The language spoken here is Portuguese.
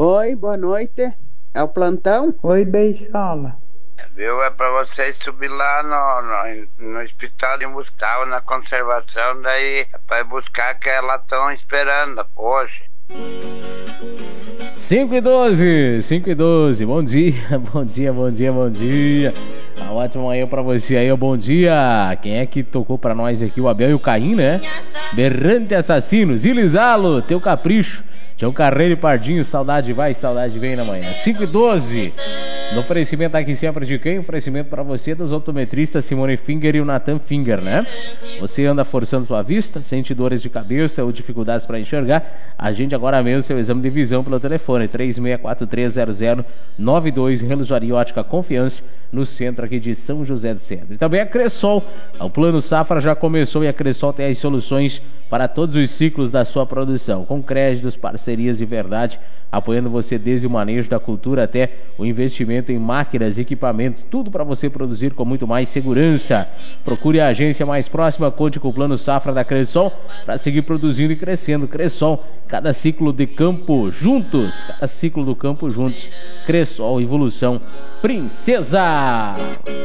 Oi, boa noite. É o plantão? Oi, Beisola. Viu? É pra vocês subir lá no hospital de buscar na conservação, daí é pra ir buscar que elas estão esperando hoje. 5:12, bom dia, bom dia, bom dia, bom dia. Uma ótima manhã pra você aí, bom dia. Quem é que tocou pra nós aqui? O Abel e o Caim, né? Berrante Assassinos, Ilizalo, teu capricho. Tião Carreiro e Pardinho, saudade vai, saudade vem na manhã. 5:12. No oferecimento aqui sempre de quem? Oferecimento para você dos optometristas Simone Finger e o Nathan Finger, né? Você anda forçando sua vista, sente dores de cabeça ou dificuldades para enxergar? Agende agora mesmo seu exame de visão pelo telefone 36430092, Relojaria Ótica Confiança, no centro aqui de São José do Centro. E também a Cressol. O Plano Safra já começou e a Cressol tem as soluções para todos os ciclos da sua produção, com créditos, parcerias de verdade, apoiando você desde o manejo da cultura até o investimento em máquinas e equipamentos, tudo para você produzir com muito mais segurança. Procure a agência mais próxima, conte com o Plano Safra da Cressol para seguir produzindo e crescendo. Cressol, cada ciclo de campo juntos, cada ciclo do campo juntos. Cressol, evolução princesa.